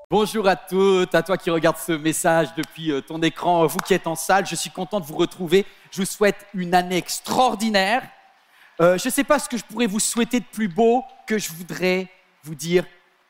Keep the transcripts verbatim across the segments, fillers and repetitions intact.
Bonjour à toutes, à toi qui regardes ce message depuis ton écran, vous qui êtes en salle, je suis content de vous retrouver. Je vous souhaite une année extraordinaire. Euh, je ne sais pas ce que je pourrais vous souhaiter de plus beau que je voudrais vous dire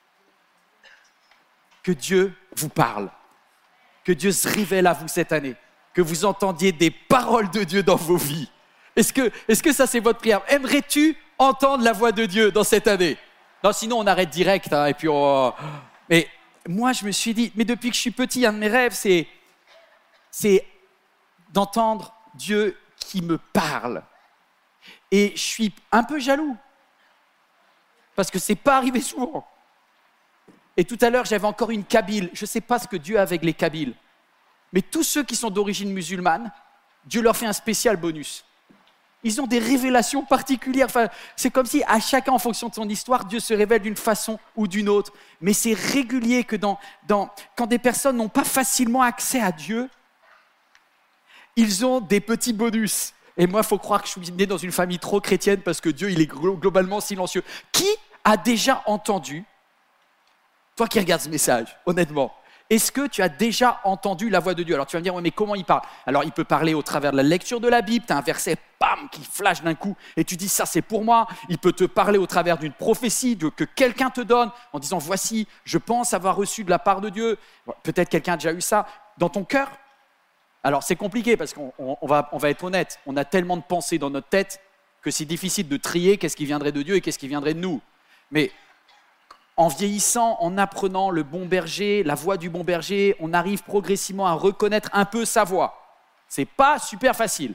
que Dieu vous parle, que Dieu se révèle à vous cette année, que vous entendiez des paroles de Dieu dans vos vies. Est-ce que, est-ce que ça c'est votre prière? Aimerais-tu entendre la voix de Dieu dans cette année? Non, sinon on arrête direct hein, et puis on... Mais moi je me suis dit, mais depuis que je suis petit, un de mes rêves c'est, c'est d'entendre Dieu qui me parle. Et je suis un peu jaloux, parce que ce n'est pas arrivé souvent. Et tout à l'heure, j'avais encore une Kabyle. Je ne sais pas ce que Dieu a avec les Kabyles, mais tous ceux qui sont d'origine musulmane, Dieu leur fait un spécial bonus. Ils ont des révélations particulières. Enfin, c'est comme si à chacun, en fonction de son histoire, Dieu se révèle d'une façon ou d'une autre. Mais c'est régulier que dans, dans, quand des personnes n'ont pas facilement accès à Dieu, ils ont des petits bonus. Et moi, il faut croire que je suis né dans une famille trop chrétienne parce que Dieu, il est globalement silencieux. Qui a déjà entendu, toi qui regardes ce message, honnêtement, est-ce que tu as déjà entendu la voix de Dieu? Alors tu vas me dire, ouais, mais comment il parle? Alors il peut parler au travers de la lecture de la Bible, tu as un verset, bam, qui flash d'un coup, et tu dis, ça c'est pour moi. Il peut te parler au travers d'une prophétie de, que quelqu'un te donne, en disant, voici, je pense avoir reçu de la part de Dieu. Peut-être quelqu'un a déjà eu ça dans ton cœur. Alors c'est compliqué parce qu'on on, on va, on va être honnête, on a tellement de pensées dans notre tête que c'est difficile de trier qu'est-ce qui viendrait de Dieu et qu'est-ce qui viendrait de nous. Mais en vieillissant, en apprenant le bon berger, la voix du bon berger, on arrive progressivement à reconnaître un peu sa voix. C'est pas super facile.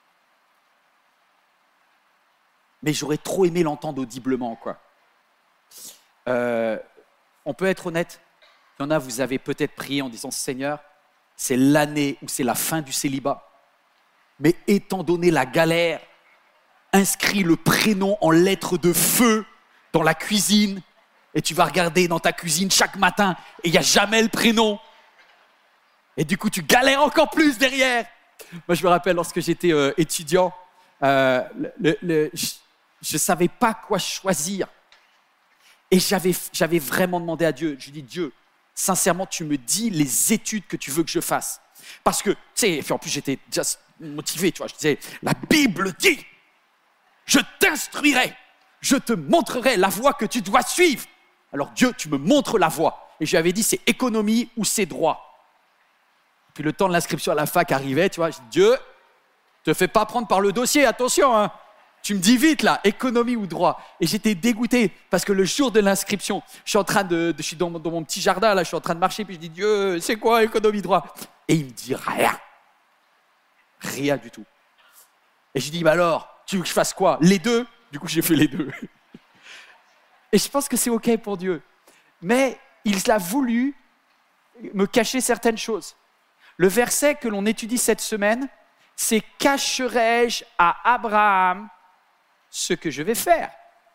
Mais j'aurais trop aimé l'entendre audiblement, quoi. Euh, on peut être honnête, il y en a, vous avez peut-être prié en disant « Seigneur, c'est l'année où c'est la fin du célibat. Mais étant donné la galère, inscris le prénom en lettres de feu dans la cuisine et tu vas regarder dans ta cuisine chaque matin et il n'y a jamais le prénom. Et du coup, tu galères encore plus derrière. » Moi, je me rappelle lorsque j'étais euh, étudiant, euh, le, le, je ne savais pas quoi choisir. Et j'avais, j'avais vraiment demandé à Dieu, je lui ai dit, Dieu, sincèrement, tu me dis les études que tu veux que je fasse. Parce que, tu sais, en plus, j'étais déjà motivé, tu vois. Je disais, la Bible dit, je t'instruirai, je te montrerai la voie que tu dois suivre. Alors, Dieu, tu me montres la voie. Et je lui avais dit, c'est économie ou c'est droit. Puis le temps de l'inscription à la fac arrivait, tu vois. Je dis, Dieu, te fais pas prendre par le dossier, attention, hein. Tu me dis vite là, économie ou droit. Et j'étais dégoûté parce que le jour de l'inscription, je suis en train de, de je suis dans, dans mon petit jardin là, je suis en train de marcher puis je dis Dieu, c'est quoi économie droit? Et il me dit rien, rien du tout. Et je dis bah alors, tu veux que je fasse quoi? Les deux? Du coup j'ai fait les deux. Et je pense que c'est ok pour Dieu, mais il a voulu me cacher certaines choses. Le verset que l'on étudie cette semaine, c'est cacherai-je à Abraham ce que je vais faire?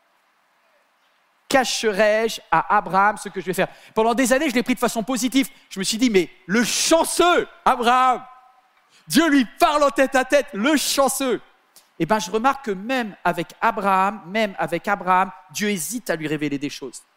Cacherai-je à Abraham ce que je vais faire? Pendant des années, je l'ai pris de façon positive. Je me suis dit, mais le chanceux, Abraham, Dieu lui parle en tête à tête, le chanceux. Eh bien, je remarque que même avec Abraham, même avec Abraham, Dieu hésite à lui révéler des choses.